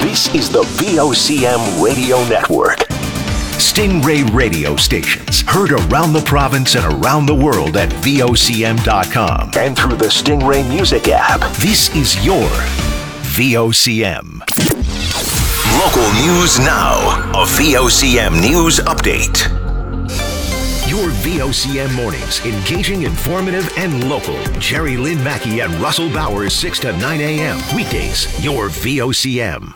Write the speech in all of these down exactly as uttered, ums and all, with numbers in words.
This is the V O C M Radio Network. Stingray radio stations heard around the province and around the world at V O C M dot com and through the Stingray Music app. This is your V O C M. Local news now. A V O C M News Update. Your V O C M mornings, engaging, informative, and local. Jerry Lynn Mackey and Russell Bowers, six to nine a.m. Weekdays, your V O C M.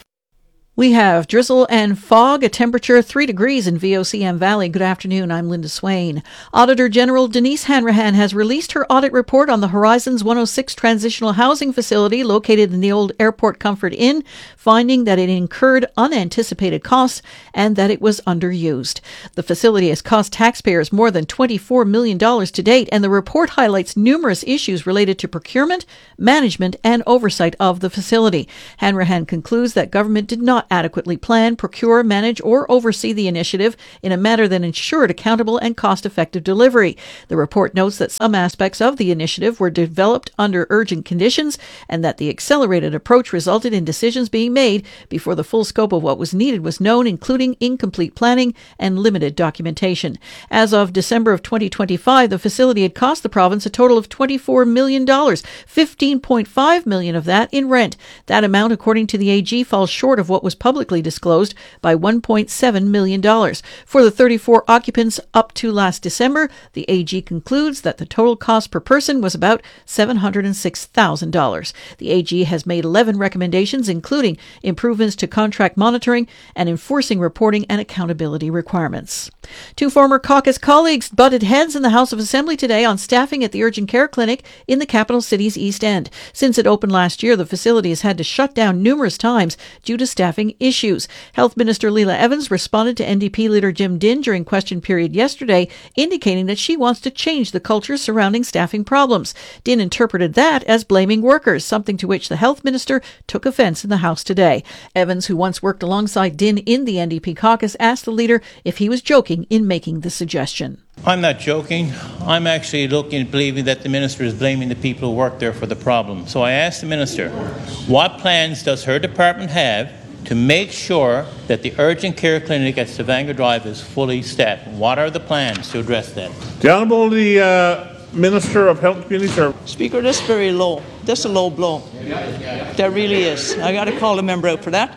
We have drizzle and fog, a temperature three degrees in V O C M Valley. Good afternoon, I'm Linda Swain. Auditor General Denise Hanrahan has released her audit report on the Horizons one oh six Transitional Housing Facility located in the old Airport Comfort Inn, finding that it incurred unanticipated costs and that it was underused. The facility has cost taxpayers more than twenty-four million dollars to date, and the report highlights numerous issues related to procurement, management, and oversight of the facility. Hanrahan concludes that government did not adequately plan, procure, manage, or oversee the initiative in a manner that ensured accountable and cost-effective delivery. The report notes that some aspects of the initiative were developed under urgent conditions and that the accelerated approach resulted in decisions being made before the full scope of what was needed was known, including incomplete planning and limited documentation. As of December of twenty twenty-five, the facility had cost the province a total of twenty-four million dollars, fifteen point five million dollars of that in rent. That amount, according to the A G, falls short of what was publicly disclosed by one point seven million dollars. For the thirty-four occupants up to last December, the A G concludes that the total cost per person was about seven hundred six thousand dollars. The A G has made eleven recommendations, including improvements to contract monitoring and enforcing reporting and accountability requirements. Two former caucus colleagues butted heads in the House of Assembly today on staffing at the urgent care clinic in the capital city's East End. Since it opened last year, the facility has had to shut down numerous times due to staffing issues. Health Minister Leila Evans responded to N D P leader Jim Dinn during question period yesterday, indicating that she wants to change the culture surrounding staffing problems. Dinn interpreted that as blaming workers, something to which the Health Minister took offense in the House today. Evans, who once worked alongside Dinn in the N D P caucus, asked the leader if he was joking in making the suggestion. I'm not joking. I'm actually looking, believing that the minister is blaming the people who work there for the problem. So I asked the minister, what plans does her department have to make sure that the urgent care clinic at Stavanger Drive is fully staffed? What are the plans to address that? The Honourable the uh, Minister of Health and Community Services. Speaker, that's very low. That's a low blow. That really is. I got to call a member out for that.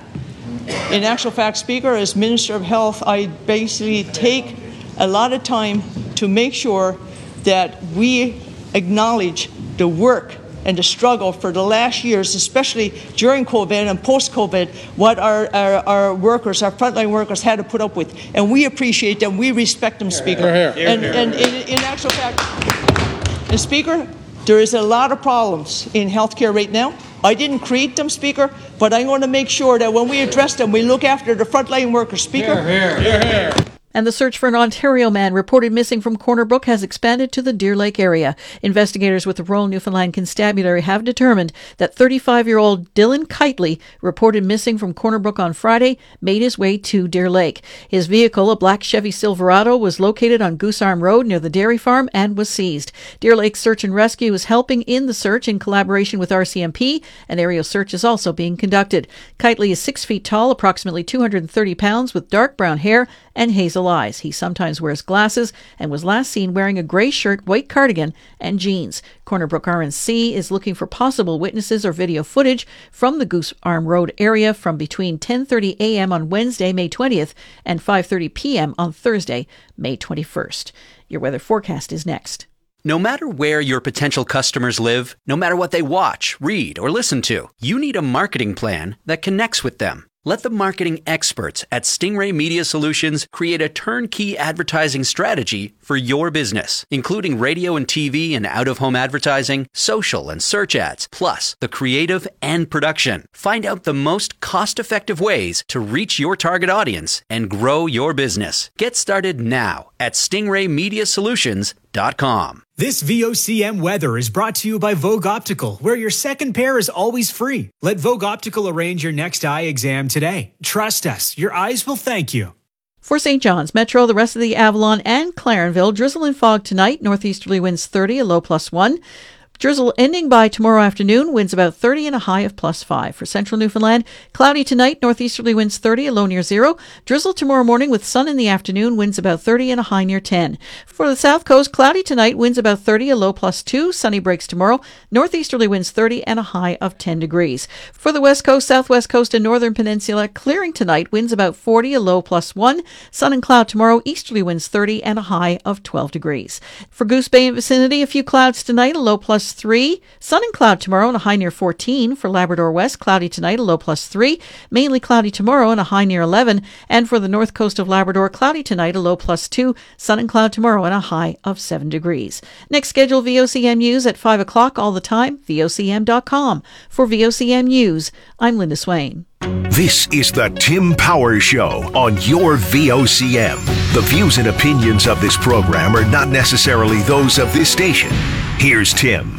In actual fact, Speaker, as Minister of Health, I basically take a lot of time to make sure that we acknowledge the work and the struggle for the last years, especially during COVID and post-COVID, what our, our, our workers, our frontline workers had to put up with. And we appreciate them, we respect them, Speaker. Here, here. And, and in, in actual fact, and Speaker, there is a lot of problems in healthcare right now. I didn't create them, Speaker, but I'm going to make sure that when we address them, we look after the frontline workers, Speaker. Here, here, here. And the search for an Ontario man reported missing from Corner Brook has expanded to the Deer Lake area. Investigators with the Royal Newfoundland Constabulary have determined that thirty-five-year-old Dylan Kitely, reported missing from Corner Brook on Friday, made his way to Deer Lake. His vehicle, a black Chevy Silverado, was located on Goose Arm Road near the dairy farm and was seized. Deer Lake Search and Rescue is helping in the search in collaboration with R C M P. An aerial search is also being conducted. Kitely is six feet tall, approximately two hundred thirty pounds, with dark brown hair and hazel eyes. He sometimes wears glasses and was last seen wearing a gray shirt, white cardigan, and jeans. Corner Brook R N C is looking for possible witnesses or video footage from the Goose Arm Road area from between ten thirty a.m. on Wednesday, May twentieth, and five thirty p.m. on Thursday, May twenty-first. Your weather forecast is next. No matter where your potential customers live, no matter what they watch, read, or listen to, you need a marketing plan that connects with them. Let the marketing experts at Stingray Media Solutions create a turnkey advertising strategy for your business, including radio and T V and out-of-home advertising, social and search ads, plus the creative and production. Find out the most cost-effective ways to reach your target audience and grow your business. Get started now at stingray media solutions dot com. This V O C M weather is brought to you by Vogue Optical, where your second pair is always free. Let Vogue Optical arrange your next eye exam today. Trust us, your eyes will thank you. For Saint John's Metro, the rest of the Avalon and Clarenville, drizzle and fog tonight, northeasterly winds thirty, a low plus one. Drizzle ending by tomorrow afternoon, winds about thirty and a high of plus five. For central Newfoundland, cloudy tonight, northeasterly winds thirty, a low near zero. Drizzle tomorrow morning with sun in the afternoon, winds about thirty and a high near ten. For the south coast, cloudy tonight, winds about thirty, a low plus two. Sunny breaks tomorrow, northeasterly winds thirty and a high of ten degrees. For the west coast, southwest coast, and northern peninsula, clearing tonight, winds about forty, a low plus one. Sun and cloud tomorrow, easterly winds thirty and a high of twelve degrees. For Goose Bay and vicinity, a few clouds tonight, a low plus three. Sun and cloud tomorrow and a high near fourteen. For Labrador West, cloudy tonight, a low plus three. Mainly cloudy tomorrow and a high near eleven. And for the north coast of Labrador, cloudy tonight, a low plus two. Sun and cloud tomorrow and a high of seven degrees. Next scheduled V O C M News at five o'clock all the time, V O C M dot com. For V O C M News, I'm Linda Swain. This is the Tim Powers Show on your V O C M. The views and opinions of this program are not necessarily those of this station. Here's Tim.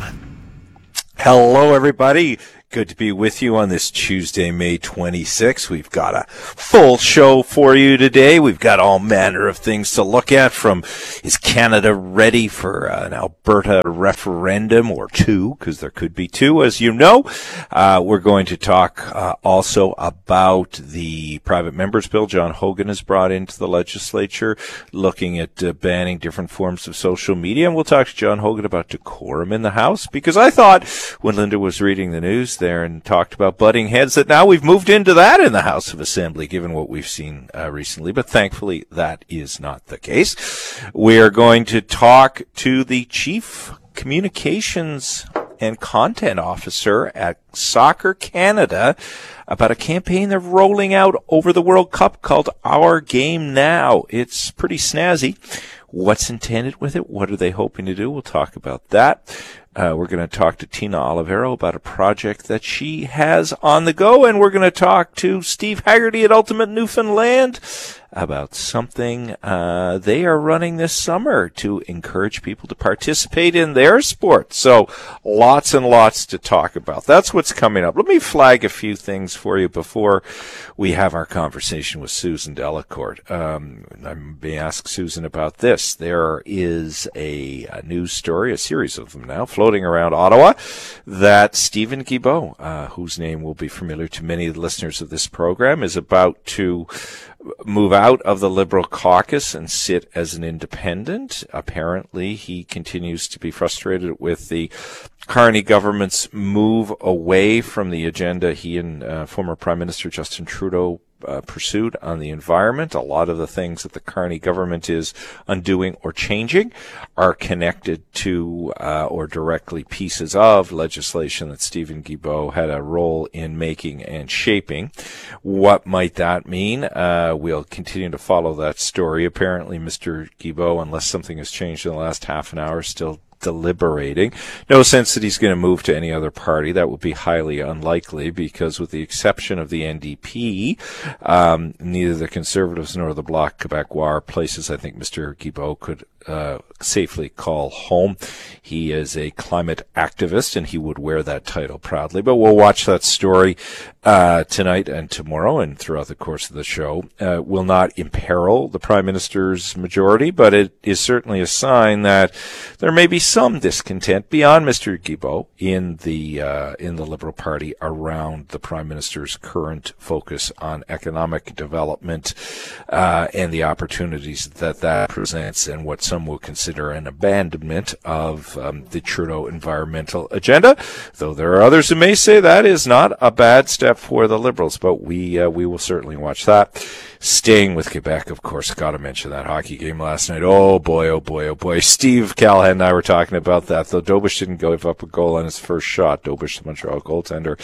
Hello, everybody. Good to be with you on this Tuesday, May twenty-sixth. We've got a full show for you today. We've got all manner of things to look at, from is Canada ready for uh, an Alberta referendum or two, because there could be two, as you know. Uh, we're going to talk uh, also about the private members bill John Hogan has brought into the legislature, looking at uh, banning different forms of social media. And we'll talk to John Hogan about decorum in the House, because I thought when Linda was reading the news there and talked about butting heads that now we've moved into that in the House of Assembly, given what we've seen uh, recently. But thankfully, that is not the case. We are going to talk to the Chief Communications and Content Officer at Soccer Canada about a campaign they're rolling out over the World Cup called Our Game Now. It's pretty snazzy. What's intended with it? What are they hoping to do? We'll talk about that. Uh, we're going to talk to Tina Olivero about a project that she has on the go, and we're going to talk to Steve Haggerty at Ultimate Newfoundland about something uh, they are running this summer to encourage people to participate in their sport. So lots and lots to talk about. That's what's coming up. Let me flag a few things for you before we have our conversation with Susan Delacourt. Um, I may ask Susan about this. There is a, a news story, a series of them now, floating around Ottawa, that Stephen Guilbeault, uh, whose name will be familiar to many of the listeners of this program, is about to move out of the Liberal caucus and sit as an independent. Apparently, he continues to be frustrated with the Carney government's move away from the agenda he and uh, former Prime Minister Justin Trudeau Uh, pursued on the environment. A lot of the things that the Carney government is undoing or changing are connected to uh, or directly pieces of legislation that Stephen Guilbeault had a role in making and shaping. What might that mean? Uh, we'll continue to follow that story. Apparently, Mister Guilbeault, unless something has changed in the last half an hour, still deliberating. No sense that he's going to move to any other party. That would be highly unlikely, because with the exception of the N D P, um, neither the Conservatives nor the Bloc Québécois are places I think Mister Guilbeault could uh, safely call home. He is a climate activist, and he would wear that title proudly. But we'll watch that story uh, tonight and tomorrow and throughout the course of the show. Uh, will not imperil the Prime Minister's majority, but it is certainly a sign that there may be some discontent beyond Mister Guilbeault in the uh, in the Liberal Party around the Prime Minister's current focus on economic development uh, and the opportunities that that presents, and what some will consider an abandonment of um, the Trudeau environmental agenda. Though there are others who may say that is not a bad step for the Liberals, but we uh, we will certainly watch that. Staying with Quebec, of course, got to mention that hockey game last night. Oh boy, oh boy, oh boy. Steve Callahan and I were talking about that, though Dobish didn't give up a goal on his first shot. Dobish, the Montreal goaltender,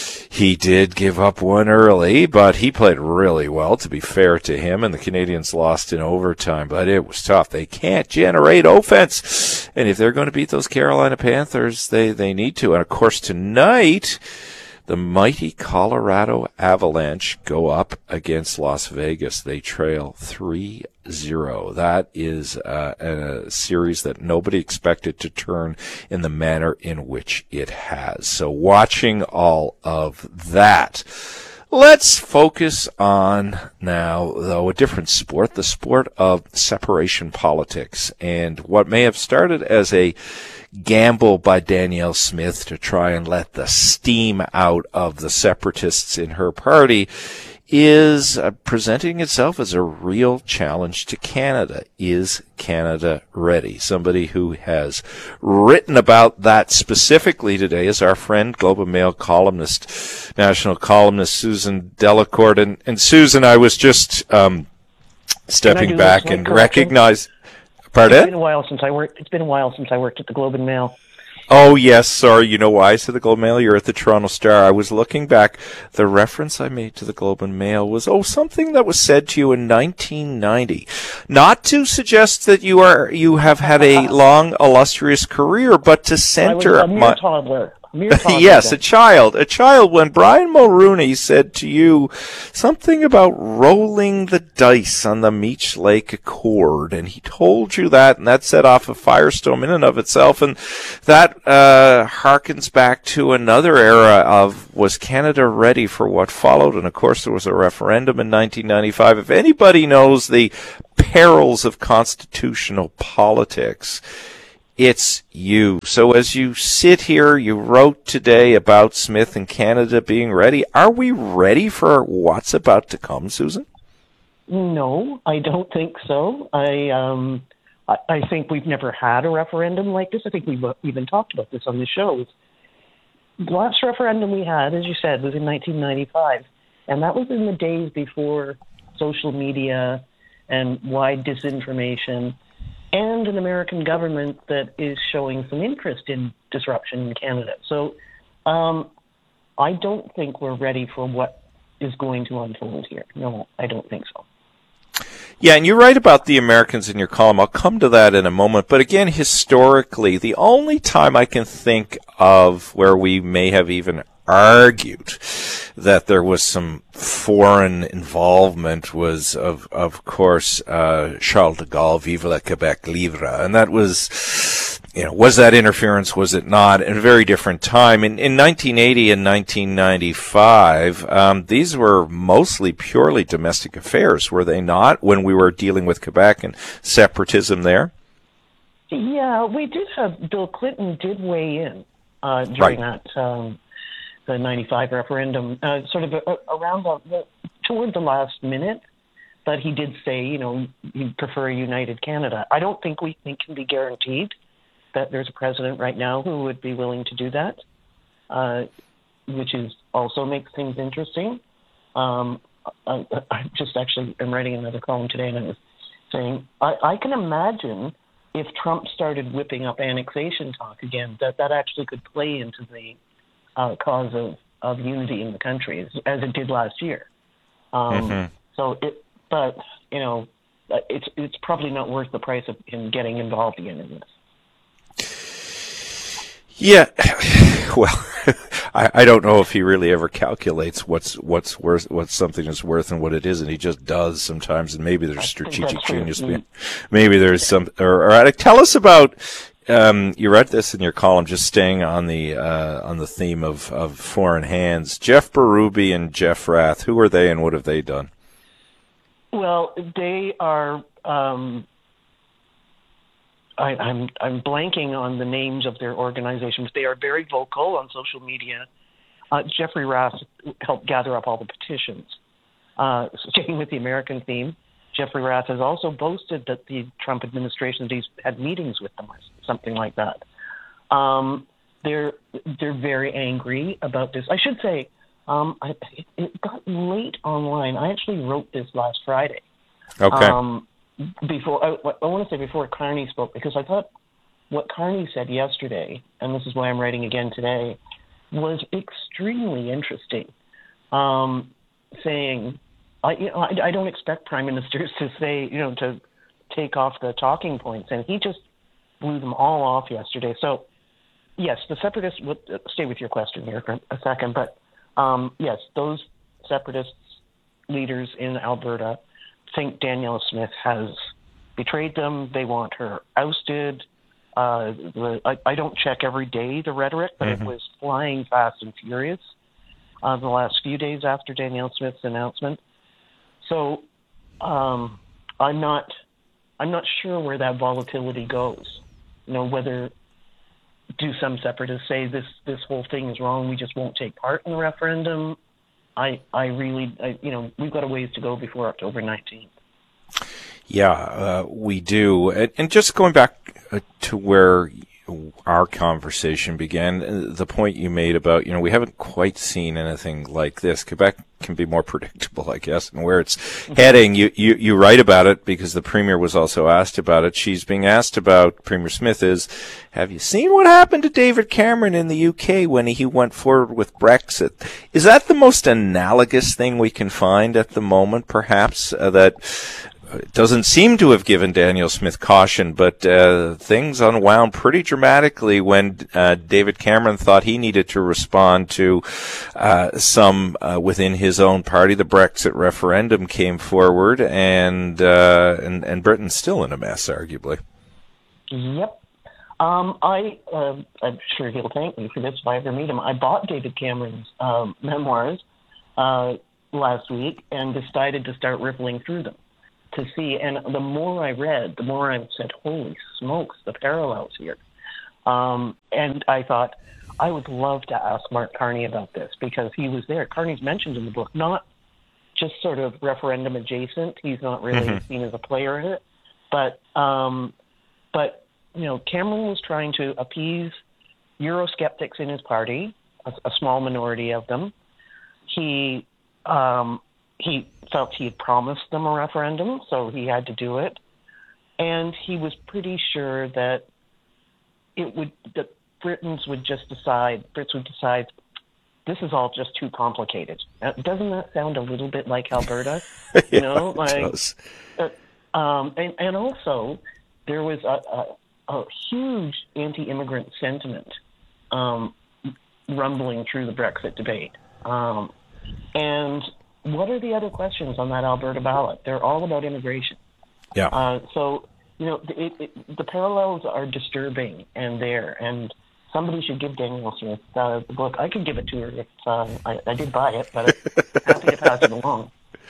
he did give up one early, but he played really well, to be fair to him, and the Canadians lost in overtime, but it was tough. They can't generate offense, and if they're going to beat those Carolina Panthers, they, they need to. And of course, tonight, the mighty Colorado Avalanche go up against Las Vegas. They trail three zero. That is uh, a series that nobody expected to turn in the manner in which it has. So watching all of that. Let's focus on now, though, a different sport, the sport of separation politics, and what may have started as a gamble by Danielle Smith to try and let the steam out of the separatists in her party is uh, presenting itself as a real challenge to Canada. Is Canada ready? Somebody who has written about that specifically today is our friend, Globe and Mail columnist, national columnist Susan Delacourt. And, and Susan, I was just um, stepping back and recognize. Pardon? It's been a while since I worked. It's been a while since I worked at the Globe and Mail. Oh, yes, sorry. You know why I said the Globe and Mail? You're at the Toronto Star. I was looking back. The reference I made to the Globe and Mail was, oh, something that was said to you in nineteen ninety. Not to suggest that you are you have had a long, illustrious career, but to center... I was a mere my, toddler. Mere toddler yes, then. a child. A child when Brian Mulrooney said to you something about rolling the dice on the Meech Lake Accord, and he told you that, and that set off a firestorm in and of itself, and that uh harkens back to another era of, was Canada ready for what followed? And of course there was a referendum in nineteen ninety-five. If anybody knows the perils of constitutional politics, it's you. So as you sit here, you wrote today about Smith and Canada being ready. Are we ready for what's about to come, Susan? No, I don't think so. I um, I, I think we've never had a referendum like this. I think we've even talked about this on the show. The last referendum we had, as you said, was in nineteen ninety-five, and that was in the days before social media and wide disinformation, and an American government that is showing some interest in disruption in Canada. So um, I don't think we're ready for what is going to unfold here. No, I don't think so. Yeah, and you're right about the Americans in your column. I'll come to that in a moment. But again, historically, the only time I can think of where we may have even argued that there was some foreign involvement was, of of course, uh, Charles de Gaulle, Vive le Québec Libre. And that was, you know, was that interference, was it not? In a very different time. In, in nineteen eighty and nineteen ninety-five, um, these were mostly purely domestic affairs, were they not, when we were dealing with Quebec and separatism there? Yeah, we did have, Bill Clinton did weigh in uh, during right. that um, the ninety-five referendum, uh, sort of a, a, around the, the, toward the last minute, but he did say, you know, he'd prefer a united Canada. I don't think we think can be guaranteed that there's a president right now who would be willing to do that, uh, which is also makes things interesting. Um, I, I just actually am writing another column today, and I was saying I, I can imagine if Trump started whipping up annexation talk again, that that actually could play into the uh, cause of, of unity in the country, as, as it did last year. Um, mm-hmm. So, it, but you know, it's it's probably not worth the price of him getting involved again in this. Yeah, well, I, I don't know if he really ever calculates what's what's worth, what something is worth and what it isn't. He just does sometimes, and maybe there's strategic genius. Behind, maybe there's some. Or, or tell us about. Um, you read this in your column, just staying on the uh, on the theme of, of foreign hands. Jeff Berube and Jeff Rath. Who are they, and what have they done? Well, they are. Um, I, I'm I'm blanking on the names of their organizations. They are very vocal on social media. Uh, Jeffrey Rath helped gather up all the petitions. Uh, staying with the American theme, Jeffrey Rath has also boasted that the Trump administration he's had meetings with them, or something like that. Um, they're they're very angry about this. I should say, um, I, it, it got late online. I actually wrote this last Friday. Okay. Um, Before I, I want to say before Carney spoke, because I thought what Carney said yesterday, and this is why I'm writing again today, was extremely interesting. Um, saying, I, you know, I, I don't expect prime ministers to say, you know, to take off the talking points, and he just blew them all off yesterday. So, yes, the separatists. Would, uh, stay with your question here for a second, but um, yes, those separatists leaders in Alberta think Danielle Smith has betrayed them. They want her ousted. Uh, the, I, I don't check every day the rhetoric, but mm-hmm. it was flying fast and furious uh, the last few days after Danielle Smith's announcement. So um, I'm not I'm not sure where that volatility goes. You know, whether do some separatists say this this whole thing is wrong? We just won't take part in the referendum. I I really I, you know we've got a ways to go before October nineteenth. Yeah, uh, we do. And, and just going back uh, to where our conversation began, uh, the point you made about, you know, we haven't quite seen anything like this. Quebec can be more predictable, I guess, and where it's heading. You, you, you write about it because the Premier was also asked about it. She's being asked about, Premier Smith is, have you seen what happened to David Cameron in the U K when he went forward with Brexit? Is that the most analogous thing we can find at the moment, perhaps, uh, that it doesn't seem to have given Danielle Smith caution, but uh, things unwound pretty dramatically when uh, David Cameron thought he needed to respond to uh, some uh, within his own party. The Brexit referendum came forward, and uh, and, and Britain's still in a mess, arguably. Yep. Um, I, uh, I'm sure he'll thank me for this if I ever meet him. I bought David Cameron's um, memoirs uh, last week and decided to start rippling through them to see. And the more I read, the more I said, holy smokes, the parallels here. Um, and I thought, I would love to ask Mark Carney about this because he was there. Carney's mentioned in the book, not just sort of referendum adjacent. He's not really mm-hmm. seen as a player in it. But, um, but you know, Cameron was trying to appease Eurosceptics in his party, a, a small minority of them. He um, he felt he had promised them a referendum, so he had to do it. And he was pretty sure that it would that Britons would just decide, Brits would decide, this is all just too complicated. Now, doesn't that sound a little bit like Alberta? yeah, you know, like, it does. Uh, um, and, and also there was a, a, a huge anti-immigrant sentiment um, rumbling through the Brexit debate. Um, and what are the other questions on that Alberta ballot? They're all about immigration. Yeah. Uh, so, you know, it, it, the parallels are disturbing and there. And somebody should give Danielle Smith uh, the book. I could give it to her if uh, I, I did buy it, but I'm happy to pass it along.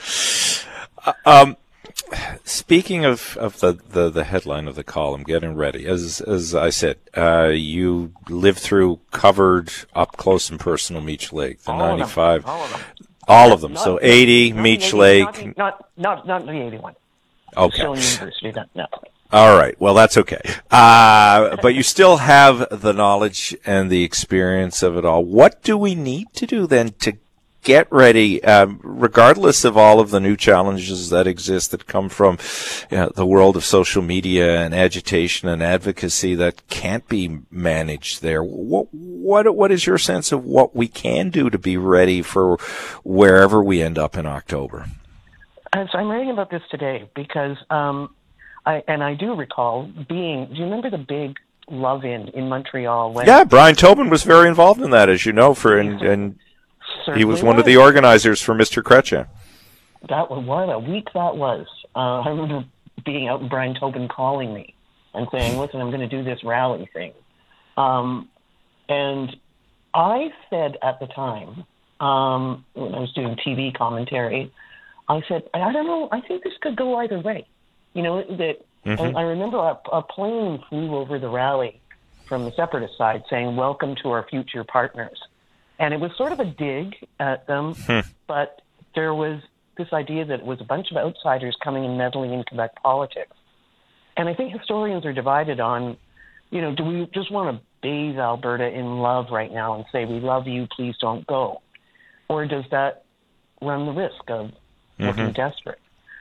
Uh, um, speaking of, of the, the, the headline of the column, getting ready, as as I said, uh, you lived through, covered up close and personal Meech Lake, the all ninety-five. Of them, all of them. All of them. Not, so eighty, not Meech eighty, Lake. Not, not, not, not the eighty-one. Okay. Still University, no. no. All right. Well, that's okay. Uh, but you still have the knowledge and the experience of it all. What do we need to do then to get ready, um, regardless of all of the new challenges that exist that come from you know, the world of social media and agitation and advocacy that can't be managed there? What, what, what is your sense of what we can do to be ready for wherever we end up in October? So I'm writing about this today because, um, I, and I do recall being, do you remember the big love-in in Montreal? When yeah, Brian Tobin was very involved in that, as you know, for and, and he was one was. of the organizers for Mister Chrétien. That was, what a week that was. Uh, I remember being out and Brian Tobin calling me and saying, listen, I'm going to do this rally thing. Um, and I said at the time, um, when I was doing T V commentary, I said, I don't know, I think this could go either way. You know, that mm-hmm. I, I remember a, a plane flew over the rally from the separatist side saying, welcome to our future partners. And it was sort of a dig at them, hmm. but there was this idea that it was a bunch of outsiders coming and meddling in Quebec politics. And I think historians are divided on, you know, do we just want to bathe Alberta in love right now and say, we love you, please don't go? Or does that run the risk of mm-hmm. looking desperate?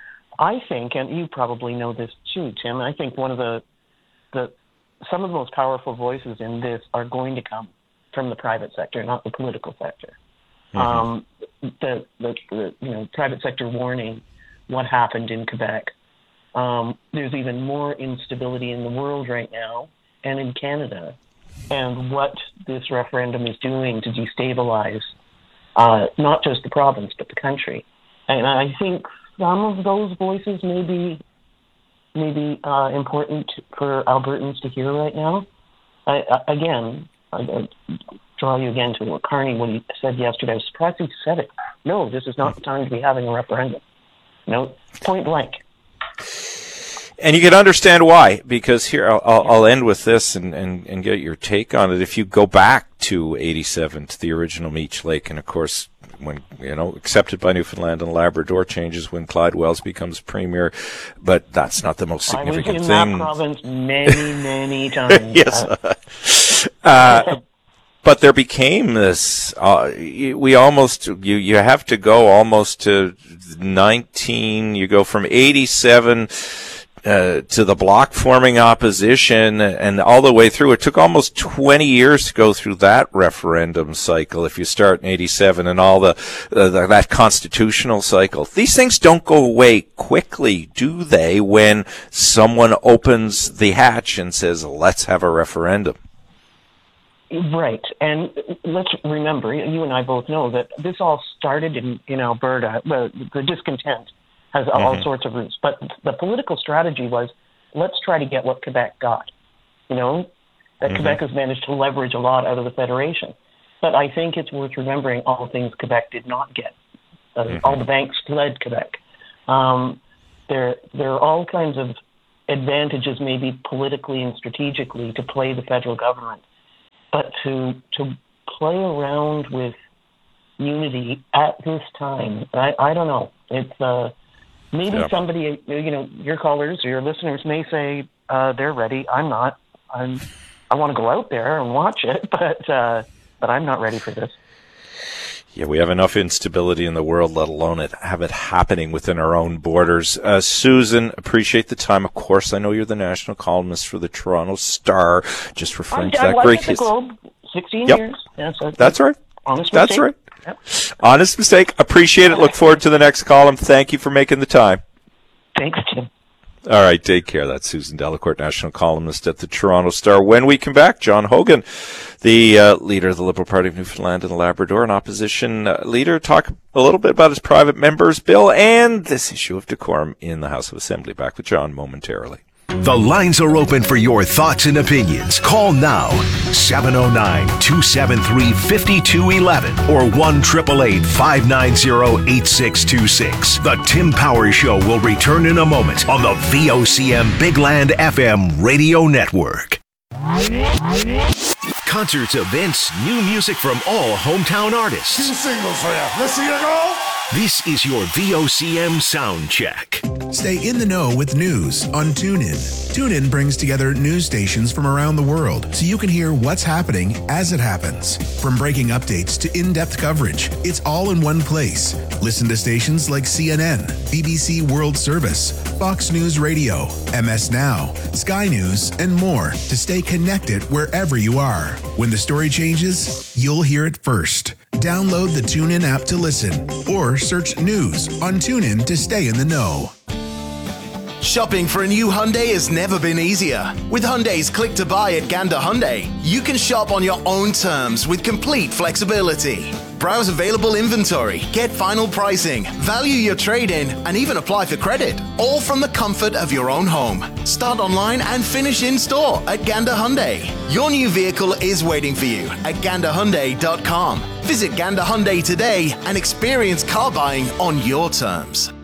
I think, and you probably know this too, Tim, I think one of the, the some of the most powerful voices in this are going to come from the private sector, not the political sector. Mm-hmm. Um, the, the, the you know private sector warning what happened in Quebec. Um, there's even more instability in the world right now and in Canada, and what this referendum is doing to destabilize uh, not just the province but the country. And I think some of those voices may be, may be uh, important for Albertans to hear right now. I, I, again, I, I draw you again to what Carney, what he said yesterday. I was surprised he said it. No, this is not the time to be having a referendum. No, point blank. And you can understand why, because here, I'll, I'll end with this and, and, and get your take on it. If you go back to eighty-seven, to the original Meech Lake, and of course, when, you know, accepted by Newfoundland and Labrador, changes when Clyde Wells becomes premier, but that's not the most significant thing. I was in that province many, many times. Yes. uh, but there became this, uh, we almost, you, you have to go almost to nineteen, you go from eighty-seven Uh, to the block-forming opposition and all the way through. It took almost twenty years to go through that referendum cycle if you start in eighty-seven and all the, uh, the that constitutional cycle. These things don't go away quickly, do they, when someone opens the hatch and says, let's have a referendum? Right. And let's remember, you and I both know that this all started in, in Alberta, well, the discontent has all mm-hmm. sorts of roots. But the political strategy was, let's try to get what Quebec got. You know, that mm-hmm. Quebec has managed to leverage a lot out of the Federation. But I think it's worth remembering all the things Quebec did not get. Uh, mm-hmm. All the banks fled Quebec. Um, there, there are all kinds of advantages, maybe politically and strategically, to play the federal government. But to to play around with unity at this time, I, I don't know. It's... Uh, Maybe yeah. somebody, you know, your callers or your listeners may say uh, they're ready. I'm not. I'm. I want to go out there and watch it, but uh, but I'm not ready for this. Yeah, we have enough instability in the world, let alone it have it happening within our own borders. Uh, Susan, appreciate the time. Of course, I know you're the national columnist for the Toronto Star. Just referring to that great history. Globe, sixteen yep. years. Yeah, so that's right. Honest That's mistake. right. Yep. Honest mistake. Appreciate it. Look forward to the next column. Thank you for making the time. Thanks, Tim. All right, take care. That's Susan Delacourt, national columnist at the Toronto Star. When we come back, John Hogan, the uh, leader of the Liberal Party of Newfoundland and Labrador, an opposition uh, leader, talk a little bit about his private members bill and this issue of decorum in the House of Assembly. Back with John momentarily. The lines are open for your thoughts and opinions. Call now, seven oh nine, two seven three, five two one one or one eight eight eight, five nine zero, eight six two six. The Tim Power Show will return in a moment on the V O C M Big Land F M Radio Network. Concerts, events, new music from all hometown artists. Two singles for you. Let's see you go. This is your V O C M Sound Check. Stay in the know with news on TuneIn. TuneIn brings together news stations from around the world so you can hear what's happening as it happens. From breaking updates to in-depth coverage, it's all in one place. Listen to stations like C N N, B B C World Service, Fox News Radio, M S Now, Sky News, and more to stay connected wherever you are. When the story changes, you'll hear it first. Download the TuneIn app to listen or search news on TuneIn to stay in the know. Shopping for a new Hyundai has never been easier. With Hyundai's Click to Buy at Gander Hyundai, you can shop on your own terms with complete flexibility. Browse available inventory, get final pricing, value your trade-in, and even apply for credit, all from the comfort of your own home. Start online and finish in store at Gander Hyundai. Your new vehicle is waiting for you at gander hyundai dot com. Visit Gander Hyundai today and experience car buying on your terms.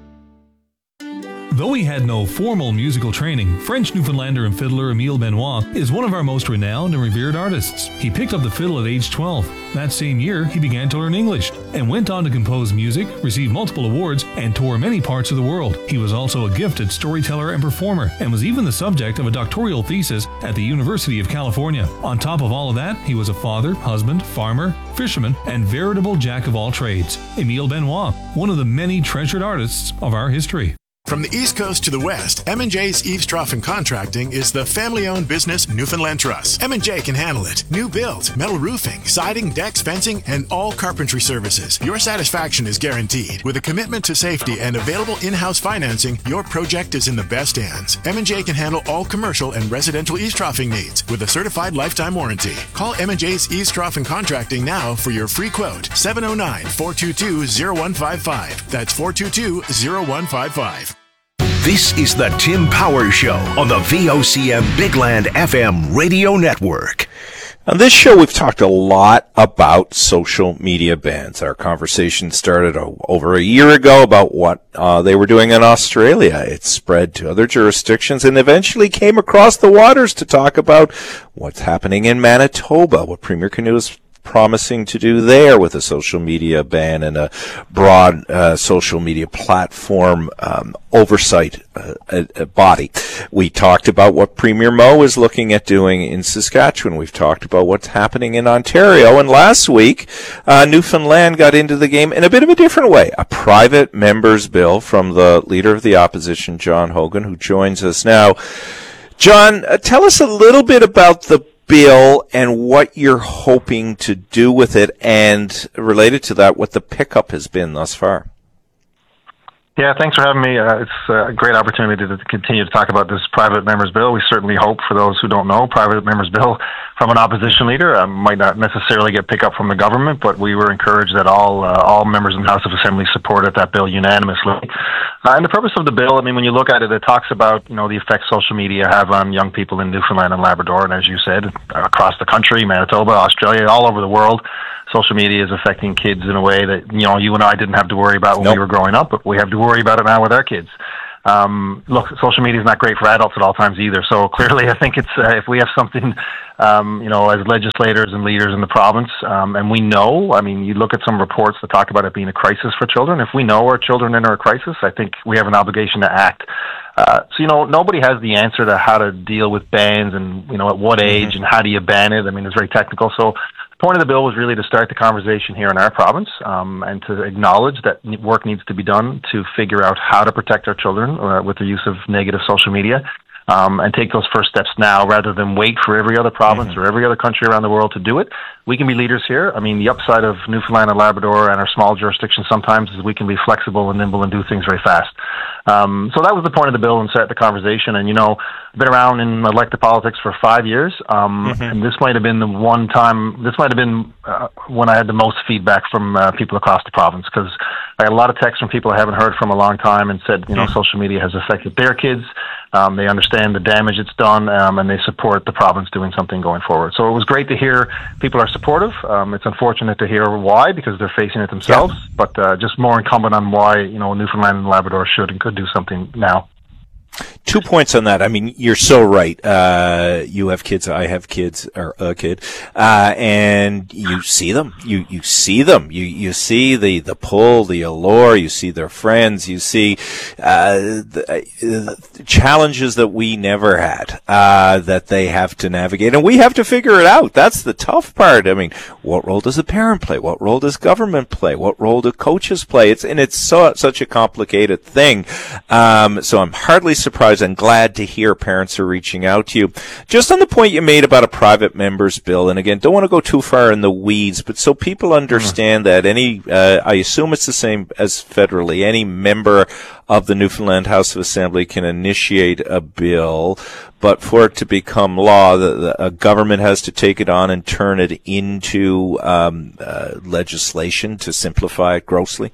Though he had no formal musical training, French Newfoundlander and fiddler Emile Benoit is one of our most renowned and revered artists. He picked up the fiddle at age twelve. That same year, he began to learn English and went on to compose music, receive multiple awards, and tour many parts of the world. He was also a gifted storyteller and performer, and was even the subject of a doctoral thesis at the University of California. On top of all of that, he was a father, husband, farmer, fisherman, and veritable jack of all trades. Emile Benoit, one of the many treasured artists of our history. From the East Coast to the West, M and J's Eaves Trough and Contracting is the family-owned business Newfoundland Trust. M and J can handle it. New build, metal roofing, siding, decks, fencing, and all carpentry services. Your satisfaction is guaranteed. With a commitment to safety and available in-house financing, your project is in the best hands. M and J can handle all commercial and residential eaves troughing needs with a certified lifetime warranty. Call M and J's Eaves Trough and Contracting now for your free quote. seven oh nine, four two two, oh one five five. That's four two two, oh one five five. This is the Tim Power Show on the V O C M Big Land F M Radio Network. On this show, we've talked a lot about social media bans. Our conversation started over a year ago about what uh, they were doing in Australia. It spread to other jurisdictions and eventually came across the waters to talk about what's happening in Manitoba, what Premier Canoe is promising to do there with a social media ban and a broad uh, social media platform um, oversight uh, a, a body. We talked about what Premier Moe is looking at doing in Saskatchewan. We've talked about what's happening in Ontario. And last week, uh, Newfoundland got into the game in a bit of a different way. A private member's bill from the Leader of the Opposition, John Hogan, who joins us now. John, uh, tell us a little bit about the bill and what you're hoping to do with it, and related to that, what the pickup has been thus far. Yeah, thanks for having me. Uh, it's a great opportunity to continue to talk about this private members bill. We certainly hope, for those who don't know, private members bill from an opposition leader uh, might not necessarily get pickup from the government, but we were encouraged that all uh, all members in the House of Assembly supported that bill unanimously. Uh, and the purpose of the bill, I mean, when you look at it, it talks about, you know, the effects social media have on young people in Newfoundland and Labrador, and as you said, across the country, Manitoba, Australia, all over the world. Social media is affecting kids in a way that, you know, you and I didn't have to worry about when nope. we were growing up, but we have to worry about it now with our kids. Um, look, social media is not great for adults at all times either. So clearly, I think it's uh, if we have something, um, you know, as legislators and leaders in the province, um, and we know, I mean, you look at some reports that talk about it being a crisis for children. If we know our children enter a crisis, I think we have an obligation to act. Uh, so, you know, nobody has the answer to how to deal with bans and, you know, at what age mm-hmm. and how do you ban it. I mean, it's very technical. So the point of the bill was really to start the conversation here in our province um, and to acknowledge that work needs to be done to figure out how to protect our children uh, with the use of negative social media. Um, and take those first steps now rather than wait for every other province mm-hmm. or every other country around the world to do it. We can be leaders here. I mean, the upside of Newfoundland and Labrador and our small jurisdictions sometimes is we can be flexible and nimble and do things very fast. Um, so that was the point of the bill and start the conversation. And, you know, I've been around in elected politics for five years, um, mm-hmm. and this might have been the one time, this might have been uh, when I had the most feedback from uh, people across the province, because I got a lot of texts from people I haven't heard from a long time and said, you know, mm-hmm. social media has affected their kids. Um, they understand the damage it's done, um, and they support the province doing something going forward. So it was great to hear people are supportive. Um, it's unfortunate to hear why, because they're facing it themselves, yeah. but uh, just more incumbent on why, you know, Newfoundland and Labrador should and could do something now. Two points on that. I mean, you're so right. Uh, you have kids. I have kids, or a kid. Uh, and you see them. You, you see them. You, you see the, the pull, the allure. You see their friends. You see, uh, the, uh, the challenges that we never had, uh, that they have to navigate. And we have to figure it out. That's the tough part. I mean, what role does the parent play? What role does government play? What role do coaches play? It's, and it's so, such a complicated thing. Um, so I'm hardly surprised and glad to hear parents are reaching out to you. Just on the point you made about a private member's bill, and again, don't want to go too far in the weeds, but so people understand mm-hmm. that any, uh, I assume it's the same as federally, any member of the Newfoundland House of Assembly can initiate a bill, but for it to become law, the, the a government has to take it on and turn it into um, uh, legislation, to simplify it grossly.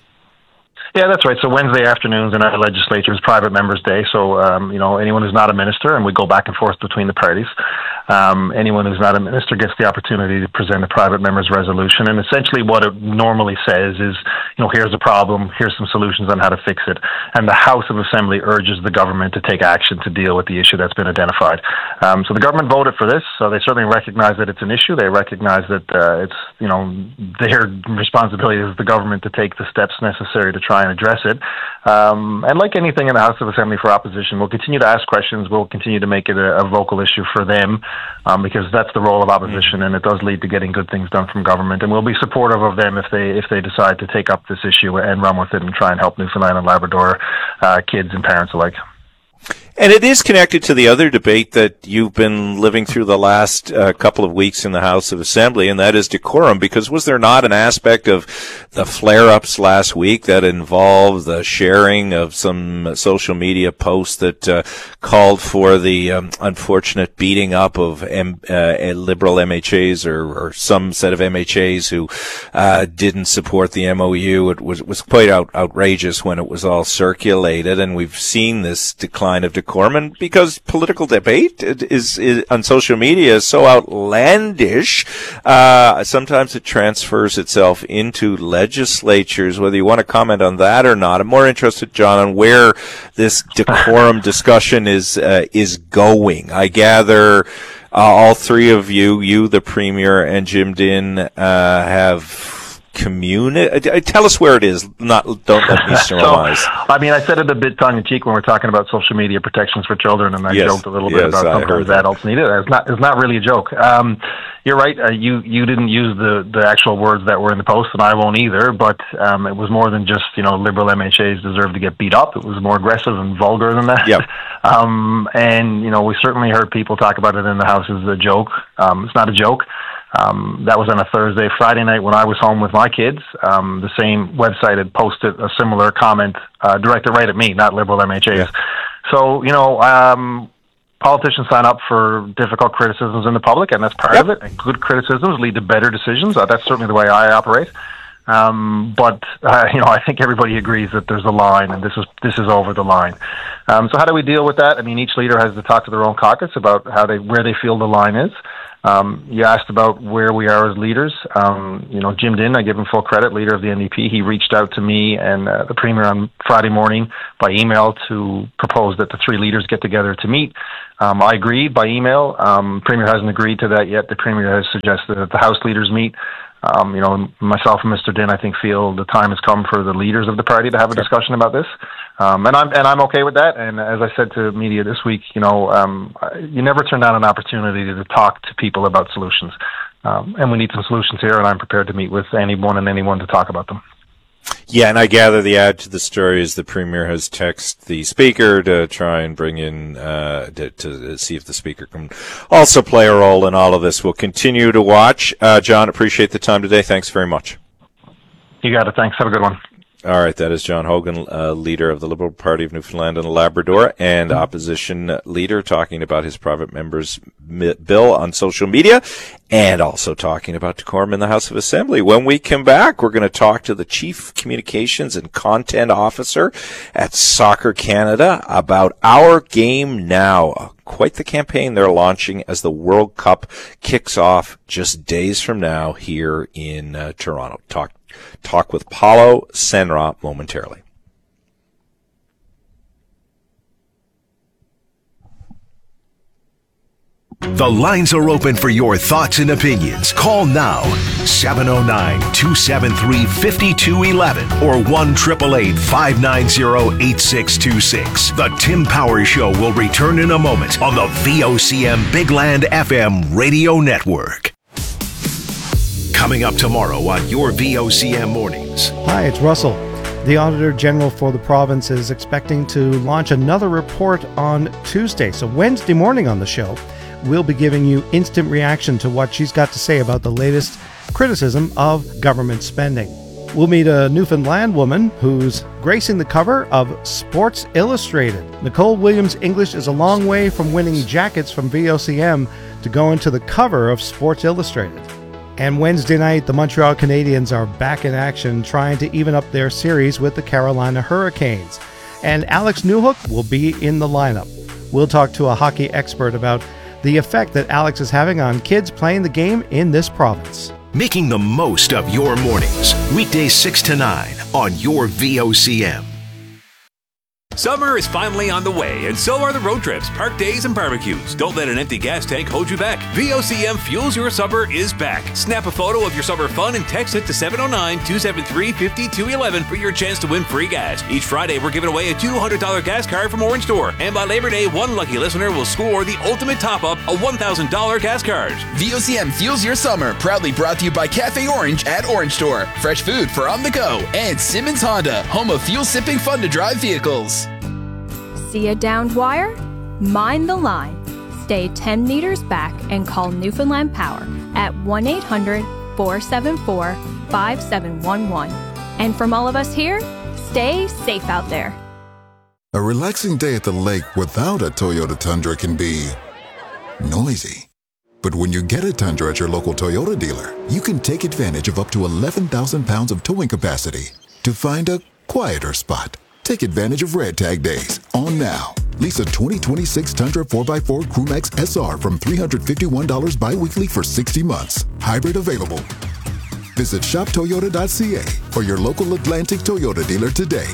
Yeah, that's right. So Wednesday afternoons in our legislature is Private Members Day. So, um, you know, anyone who's not a minister, and we go back and forth between the parties, um, anyone who's not a minister gets the opportunity to present a private member's resolution. And essentially what it normally says is, you know, here's a problem, here's some solutions on how to fix it. And the House of Assembly urges the government to take action to deal with the issue that's been identified. Um, so the government voted for this, so they certainly recognize that it's an issue. They recognize that uh, it's, you know, their responsibility as the government to take the steps necessary to try and address it. Um, and like anything in the House of Assembly for opposition, we'll continue to ask questions. We'll continue to make it a, a vocal issue for them, um, because that's the role of opposition, and it does lead to getting good things done from government. And we'll be supportive of them if they if they decide to take up this issue and run with it and try and help Newfoundland and Labrador uh, kids and parents alike. And it is connected to the other debate that you've been living through the last uh, couple of weeks in the House of Assembly, and that is decorum. Because was there not an aspect of the flare-ups last week that involved the sharing of some social media posts that uh, called for the um, unfortunate beating up of M- uh, Liberal M H As or, or some set of M H As who uh, didn't support the M O U? It was, was quite out, outrageous when it was all circulated, and we've seen this decline of decorum decorum, and because political debate is, is on social media is so outlandish, uh, sometimes it transfers itself into legislatures. Whether you want to comment on that or not, I'm more interested, John, on where this decorum discussion is uh, is going. I gather uh, all three of you, you, the Premier, and Jim Dinn, uh, have Communi- tell us where it is. Not don't let me surmise. So, I mean, I said it a bit tongue in cheek when we're talking about social media protections for children, and I yes. joked a little yes, bit about I sometimes that. adults need it. It's not. It's not really a joke. Um, you're right. Uh, you you didn't use the the actual words that were in the post, and I won't either. But um, it was more than just you know liberal M H As deserve to get beat up. It was more aggressive and vulgar than that. Yep. Um, and you know, we certainly heard people talk about it in the House as a joke. Um, it's not a joke. Um, that was on a Thursday. Friday night when I was home with my kids, um, the same website had posted a similar comment uh, directed right at me, not liberal M H As. Yeah. So, you know, um, politicians sign up for difficult criticisms in the public, and that's part yep. of it. And good criticisms lead to better decisions. Uh, that's certainly the way I operate. Um, but, uh, you know, I think everybody agrees that there's a line, and this is this is over the line. Um, so how do we deal with that? I mean, each leader has to talk to their own caucus about how they where they feel the line is. Um, you asked about where we are as leaders. Um, you know, Jim Dinn, I give him full credit, leader of the N D P. He reached out to me and uh, the Premier on Friday morning by email to propose that the three leaders get together to meet. Um, I agreed by email. Um, Premier hasn't agreed to that yet. The Premier has suggested that the House leaders meet. Um, you know, myself and Mister Dinn, I think, feel the time has come for the leaders of the party to have a discussion about this. Um, and I'm and I'm okay with that. And as I said to media this week, you know, um, you never turn down an opportunity to talk to people about solutions. Um, and we need some solutions here, and I'm prepared to meet with anyone and anyone to talk about them. Yeah, and I gather the add to the story is the Premier has texted the Speaker to try and bring in, uh, to, to see if the Speaker can also play a role in all of this. We'll continue to watch. Uh, John, appreciate the time today. Thanks very much. You got it. Thanks. Have a good one. All right, that is John Hogan, uh, leader of the Liberal Party of Newfoundland and Labrador, and opposition leader, talking about his private members' bill on social media, and also talking about decorum in the House of Assembly. When we come back, we're going to talk to the Chief Communications and Content Officer at Soccer Canada about Our Game Now. Quite the campaign they're launching as the World Cup kicks off just days from now here in uh, Toronto. Talk Talk with Paulo Senra momentarily. The lines are open for your thoughts and opinions. Call now, seven oh nine, two seven three, five two one one or one eight eight eight, five nine zero, eight six two six. The Tim Powers Show will return in a moment on the V O C M Big Land F M radio network. Coming up tomorrow on your V O C M Mornings. Hi, it's Russell. The Auditor General for the province is expecting to launch another report on Tuesday. So Wednesday morning on the show, we'll be giving you instant reaction to what she's got to say about the latest criticism of government spending. We'll meet a Newfoundland woman who's gracing the cover of Sports Illustrated. Nicole Williams English is a long way from winning jackets from V O C M to go into the cover of Sports Illustrated. And Wednesday night, the Montreal Canadiens are back in action, trying to even up their series with the Carolina Hurricanes. And Alex Newhook will be in the lineup. We'll talk to a hockey expert about the effect that Alex is having on kids playing the game in this province. Making the most of your mornings. Weekdays six to nine on your V O C M. Summer is finally on the way, and so are the road trips, park days, and barbecues. Don't let an empty gas tank hold you back. V O C M Fuels Your Summer is back. Snap a photo of your summer fun and text it to seven oh nine, two seven three, five two one one for your chance to win free gas. Each Friday, we're giving away a two hundred dollars gas card from Orange Store. And by Labor Day, one lucky listener will score the ultimate top-up, a one thousand dollars gas card. V O C M Fuels Your Summer, proudly brought to you by Cafe Orange at Orange Store. Fresh food for on the go. And Simmons Honda, home of fuel-sipping fun-to-drive vehicles. See a downed wire? Mind the line. Stay ten meters back and call Newfoundland Power at one eight hundred, four seven four, five seven one one. And from all of us here, stay safe out there. A relaxing day at the lake without a Toyota Tundra can be noisy. But when you get a Tundra at your local Toyota dealer, you can take advantage of up to eleven thousand pounds of towing capacity to find a quieter spot. Take advantage of Red Tag Days on now. Lease a twenty twenty-six Tundra four by four Crewmax S R from three hundred fifty-one dollars bi-weekly for sixty months. Hybrid available. Visit shop toyota dot c a or your local Atlantic Toyota dealer today.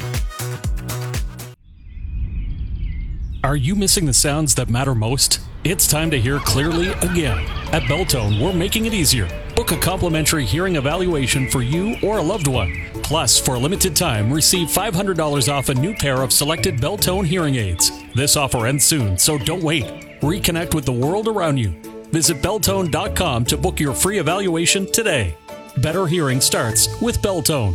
Are you missing the sounds that matter most? It's time to hear clearly again. At Beltone, we're making it easier. Book a complimentary hearing evaluation for you or a loved one. Plus, for a limited time, receive five hundred dollars off a new pair of selected Beltone hearing aids. This offer ends soon, so don't wait. Reconnect with the world around you. Visit Beltone dot com to book your free evaluation today. Better hearing starts with Beltone.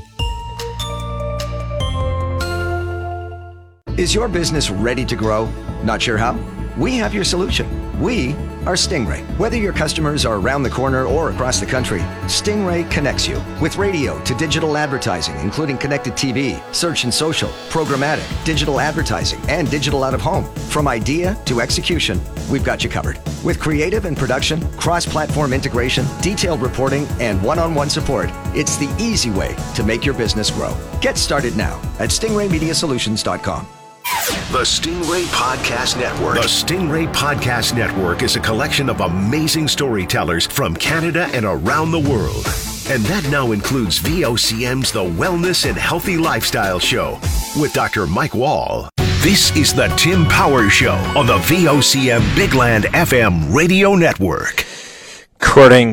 Is your business ready to grow? Not sure how? We have your solution. We are Stingray. Whether your customers are around the corner or across the country, Stingray connects you with radio to digital advertising, including connected T V, search and social, programmatic, digital advertising, and digital out-of-home. From idea to execution, we've got you covered. With creative and production, cross-platform integration, detailed reporting, and one-on-one support, it's the easy way to make your business grow. Get started now at stingray media solutions dot com. The Stingray Podcast Network. The Stingray Podcast Network is a collection of amazing storytellers from Canada and around the world. And that now includes V O C M's The Wellness and Healthy Lifestyle Show with Doctor Mike Wall. This is the Tim Powers Show on the V O C M Big Land F M radio network. According